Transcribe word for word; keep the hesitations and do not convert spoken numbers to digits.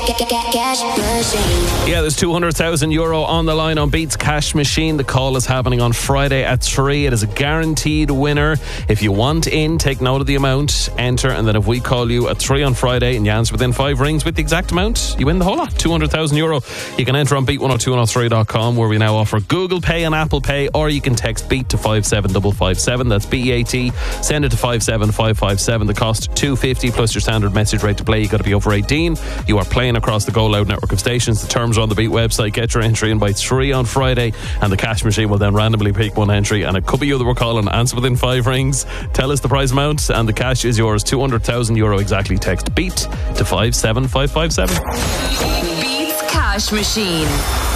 Yeah, there's two hundred thousand euro on the line on Beats Cash Machine. The call is happening on Friday at three. It is a guaranteed winner. If you want in, take note of the amount, enter, and then if we call you at three on Friday and you answer within five rings with the exact amount, you win the whole lot, two hundred thousand euro. You can enter on beat one oh two one oh three dot com, where we now offer Google Pay and Apple Pay, or you can text BEAT to five seven five five seven. That's B E A T. Send it to five seven five five seven. The cost two fifty plus your standard message rate to play. You got to be over eighteen. You are playing across the Go Loud network of stations. The terms are on the Beat website. Get your entry in by three on Friday, and the cash machine will then randomly pick one entry, and it could be you that we're calling. Answer within five rings, tell us the prize amount, and the cash is yours. two hundred thousand euro exactly. Text BEAT to five seven five five seven. Beats Cash Machine.